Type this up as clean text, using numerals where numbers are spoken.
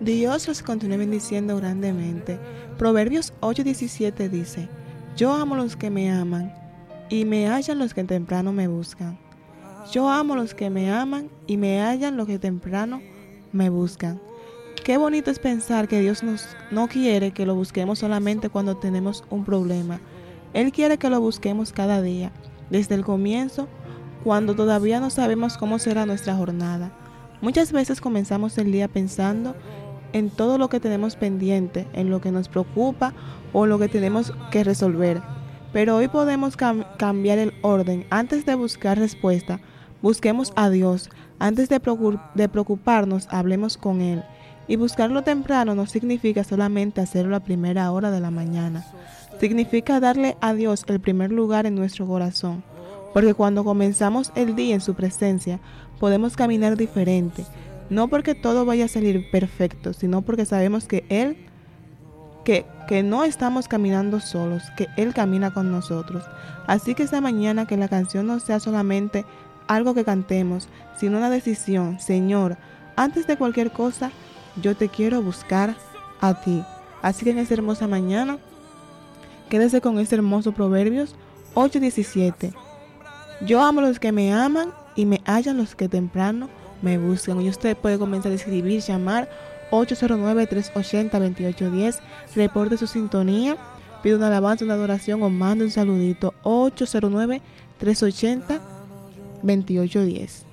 Dios los continúe bendiciendo grandemente. Proverbios 8:17 dice: Yo amo los que me aman, y me hallan los que temprano me buscan. Yo amo los que me aman, y me hallan los que temprano me buscan. Qué bonito es pensar que Dios no quiere que lo busquemos solamente cuando tenemos un problema. Él quiere que lo busquemos cada día, desde el comienzo, cuando todavía no sabemos cómo será nuestra jornada. Muchas veces comenzamos el día pensando en todo lo que tenemos pendiente, en lo que nos preocupa o lo que tenemos que resolver. Pero hoy podemos cambiar el orden. Antes de buscar respuesta, busquemos a Dios. Antes de preocuparnos, hablemos con Él. Y buscarlo temprano no significa solamente hacerlo a primera hora de la mañana. Significa darle a Dios el primer lugar en nuestro corazón. Porque cuando comenzamos el día en su presencia, podemos caminar diferente. No porque todo vaya a salir perfecto, sino porque sabemos que que no estamos caminando solos, que Él camina con nosotros. Así que esta mañana que la canción no sea solamente algo que cantemos, sino una decisión. Señor, antes de cualquier cosa, yo te quiero buscar a ti. Así que en esta hermosa mañana, quédese con este hermoso Proverbios 8:17. Yo amo a los que me aman y me hallan los que temprano me buscan. Y usted puede comenzar a escribir, llamar 809-380-2810, reporte su sintonía, pide una alabanza, una adoración o mande un saludito. 809-380-2810.